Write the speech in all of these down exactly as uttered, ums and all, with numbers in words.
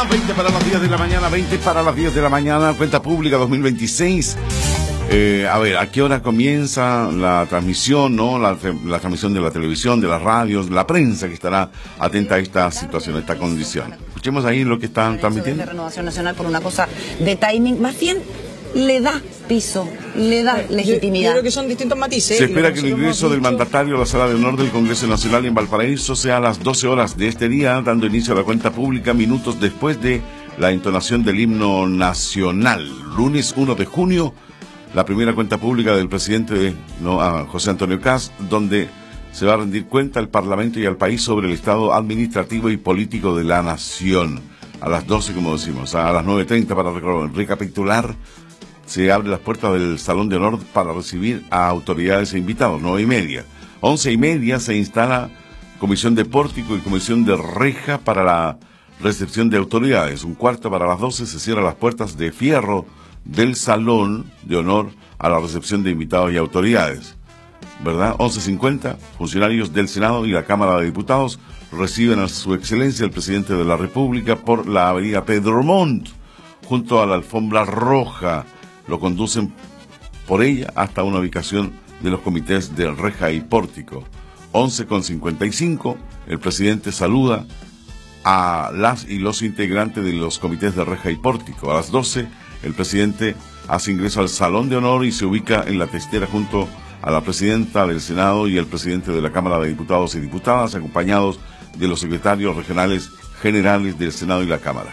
mañana, veinte para las diez de la mañana, veinte para las diez de la mañana, cuenta pública dos mil veintiséis. Eh, a ver, ¿a qué hora comienza la transmisión, no? La, la transmisión de la televisión, de las radios, la prensa que estará atenta a esta situación, a esta condición. Escuchemos ahí lo que están transmitiendo. De Renovación Nacional por una cosa de timing, más bien le da piso, le da legitimidad. Yo, yo creo que son distintos matices. Se espera que el ingreso del mandatario a la sala de honor del Congreso Nacional en Valparaíso sea a las doce horas de este día, dando inicio a la cuenta pública minutos después de la entonación del himno nacional. Lunes uno de junio, la primera cuenta pública del presidente no, a José Antonio Kast, donde se va a rendir cuenta al Parlamento y al país sobre el estado administrativo y político de la nación. A las doce, como decimos, a las nueve treinta para recapitular, se abren las puertas del Salón de Honor para recibir a autoridades e invitados, nueve y media. Once y media se instala comisión de pórtico y comisión de reja para la recepción de autoridades. Un cuarto para las doce se cierran las puertas de fierro del Salón de Honor a la recepción de invitados y autoridades. ¿Verdad? once cincuenta, funcionarios del Senado y la Cámara de Diputados reciben a su excelencia el presidente de la República por la avenida Pedro Montt, junto a la alfombra roja. Lo conducen por ella hasta una ubicación de los comités de reja y pórtico. once con cincuenta y cinco, el presidente saluda a las y los integrantes de los comités de reja y pórtico. A las doce, el presidente hace ingreso al Salón de Honor y se ubica en la testera junto a la presidenta del Senado y el presidente de la Cámara de Diputados y Diputadas, acompañados de los secretarios regionales generales del Senado y la Cámara.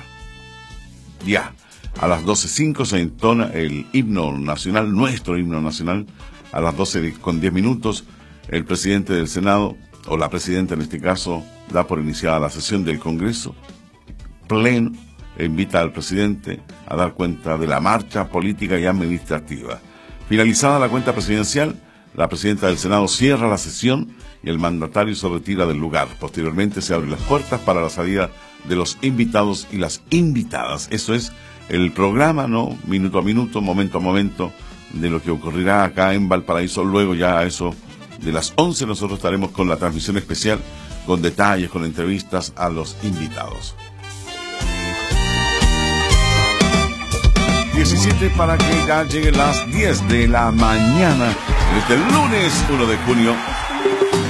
Ya. A las doce cinco se entona el himno nacional, nuestro himno nacional. A las doce con diez minutos, el presidente del Senado, o la presidenta en este caso, da por iniciada la sesión del Congreso pleno e invita al presidente a dar cuenta de la marcha política y administrativa. Finalizada la cuenta presidencial, la presidenta del Senado cierra la sesión y el mandatario se retira del lugar. Posteriormente se abren las puertas para la salida de los invitados y las invitadas. Eso es el programa, ¿no? Minuto a minuto, momento a momento, de lo que ocurrirá acá en Valparaíso. Luego ya a eso de las once nosotros estaremos con la transmisión especial, con detalles, con entrevistas a los invitados. diecisiete para que ya lleguen las diez de la mañana, este lunes uno de junio.